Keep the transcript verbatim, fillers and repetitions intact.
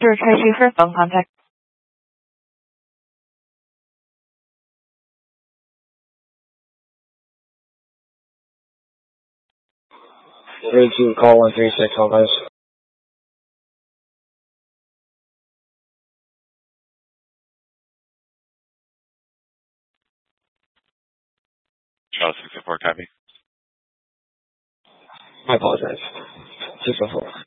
Sir, try two for phone contact. Three two, call one three six, all guys. Charles six oh four, copy. I apologize. six oh four.